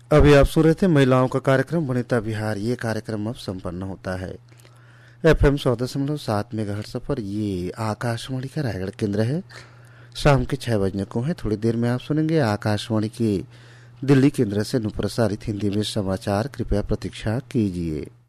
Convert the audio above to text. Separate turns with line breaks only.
अभी आप सुन रहे थे महिलाओं का कार्यक्रम वनिता विहार। ये कार्यक्रम अब संपन्न होता है। FM 100.7 मेगाहर्ट्ज पर ये आकाशवाणी का रायगढ़ केंद्र है। शाम के 6 बजने को है। थोड़ी देर में आप सुनेंगे आकाशवाणी के दिल्ली केंद्र से अनुप्रसारित हिंदी में समाचार। कृपया प्रतीक्षा कीजिए।